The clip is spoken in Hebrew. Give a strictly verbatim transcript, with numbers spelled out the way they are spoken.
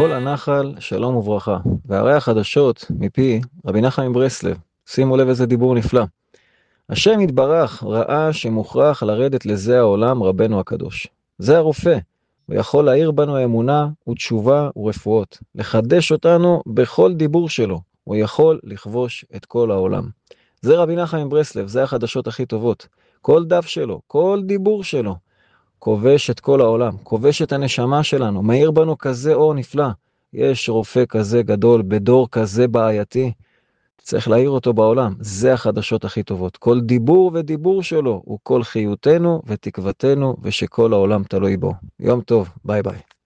כל הנחל שלום וברכה, והרי החדשות מפי רבי נחמן מברסלב. שימו לב איזה דיבור נפלא. השם יתברך ראה שמוכרח לרדת לזה העולם רבנו הקדוש. זה הרופא, הוא יכול להעיר בנו אמונה ותשובה ורפואות, לחדש אותנו בכל דיבור שלו, הוא יכול לכבוש את כל העולם. זה רבי נחמן מברסלב, זה החדשות הכי טובות. כל דף שלו, כל דיבור שלו, כובש את כל העולם, כובש את הנשמה שלנו, מאיר בנו כזה אור נפלא. יש רופא כזה גדול, בדור כזה בעייתי, צריך להעיר אותו בעולם. זה החדשות הכי טובות. כל דיבור ודיבור שלו הוא כל חיותנו ותקוותנו, ושכל העולם תלוי בו. יום טוב, ביי ביי.